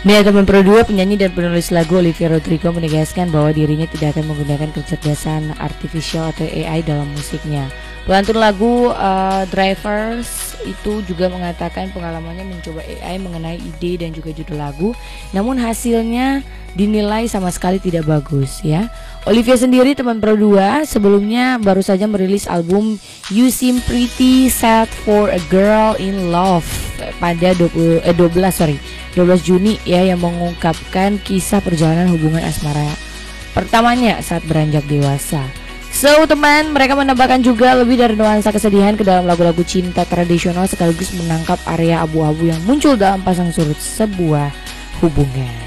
Nih teman Pro 2, penyanyi dan penulis lagu Olivia Rodrigo menegaskan bahwa dirinya tidak akan menggunakan kecerdasan artificial atau AI dalam musiknya. Pelantun lagu Drivers itu juga mengatakan pengalamannya mencoba AI mengenai ide dan juga judul lagu, namun hasilnya dinilai sama sekali tidak bagus ya. Olivia sendiri teman Pro 2 sebelumnya baru saja merilis album You Seem Pretty Sad for a Girl in Love pada 12 Juni ya, yang mengungkapkan kisah perjalanan hubungan asmara pertamanya saat beranjak dewasa. So teman, mereka menambahkan juga lebih dari nuansa kesedihan ke dalam lagu-lagu cinta tradisional sekaligus menangkap area abu-abu yang muncul dalam pasang surut sebuah hubungan.